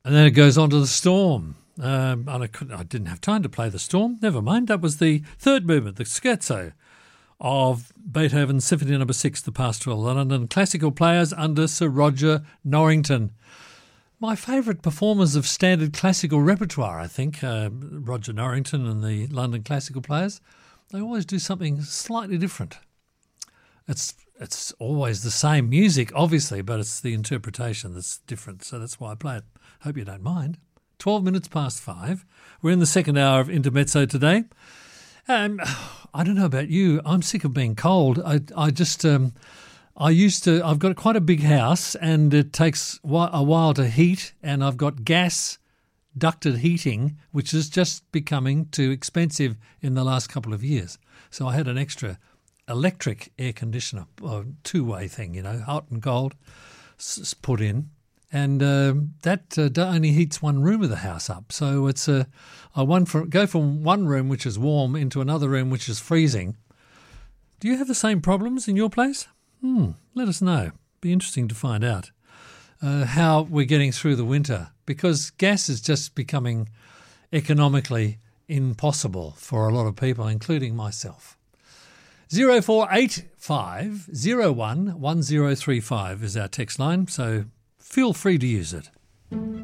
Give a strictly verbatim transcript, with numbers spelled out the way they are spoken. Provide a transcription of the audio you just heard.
And then it goes on to the Storm. Um, and I, couldn't, I didn't have time to play the Storm. Never mind. That was the third movement, the scherzo of Beethoven's Symphony Number Six, the Pastoral, the London Classical Players under Sir Roger Norrington. My favourite performers of standard classical repertoire, I think, uh, Roger Norrington and the London Classical Players. They always do something slightly different. It's it's always the same music, obviously, but it's the interpretation that's different. So that's why I play it. Hope you don't mind. Twelve minutes past five. We're in the second hour of Intermezzo today. Um, I don't know about you. I'm sick of being cold. I I just um, I used to. I've got quite a big house, and it takes a while to heat. And I've got gas ducted heating, which is just becoming too expensive in the last couple of years. So I had an extra electric air conditioner, a two-way thing, you know, hot and cold, s- put in. And um, that uh, only heats one room of the house up. So it's a, I one from, go from one room which is warm into another room which is freezing. Do you have the same problems in your place? Hmm, let us know. Be interesting to find out uh, how we're getting through the winter, because gas is just becoming economically impossible for a lot of people, including myself. zero four eight five zero one one zero three five is our text line, so feel free to use it.